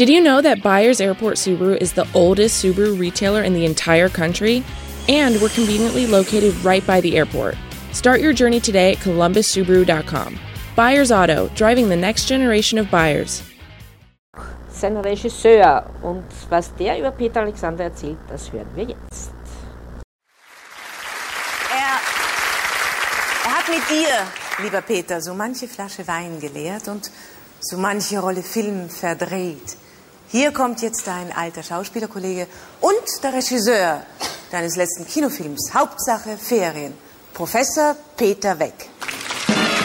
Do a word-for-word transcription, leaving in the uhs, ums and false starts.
Did you know that Byers Airport Subaru is the oldest Subaru retailer in the entire country? And we're conveniently located right by the airport. Start your journey today at columbus subaru dot com. Byers Auto, driving the next generation of buyers. Sein Regisseur und was der über Peter Alexander erzählt, das hören wir jetzt. Er, er hat mit dir, lieber Peter, so manche Flasche Wein geleert und so manche Rolle Film verdreht. Hier kommt jetzt dein alter Schauspielerkollege und der Regisseur deines letzten Kinofilms, Hauptsache Ferien, Professor Peter Weck.